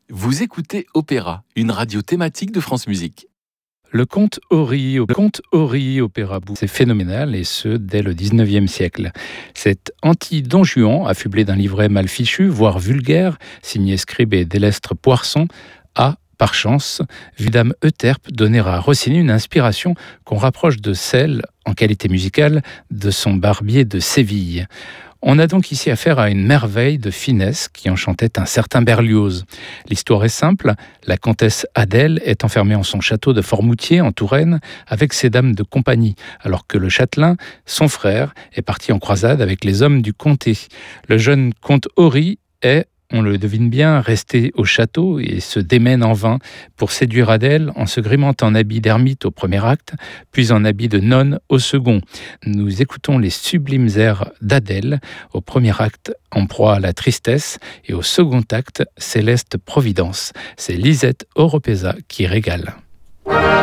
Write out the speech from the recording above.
Vous écoutez Opéra, une radio thématique de France Musique. Le conte Ori, opéra bouffe, c'est phénoménal, et ce, dès le 19e siècle. Cet anti-Don Juan, affublé d'un livret mal fichu, voire vulgaire, signé Scribe et Délestre Poisson, a, par chance, vu Dame Euterpe donner à Rossini une inspiration qu'on rapproche de celle, en qualité musicale, de son Barbier de Séville. On a donc ici affaire à une merveille de finesse qui enchantait un certain Berlioz. L'histoire est simple, la comtesse Adèle est enfermée en son château de Formoutier, en Touraine, avec ses dames de compagnie, alors que le châtelain, son frère, est parti en croisade avec les hommes du comté. Le jeune comte Ori est, on le devine bien, resté au château et se démène en vain pour séduire Adèle en se grimant en habit d'ermite au premier acte, puis en habit de nonne au second. Nous écoutons les sublimes airs d'Adèle au premier acte, en proie à la tristesse, et au second acte, Céleste Providence. C'est Lisette Oropesa qui régale.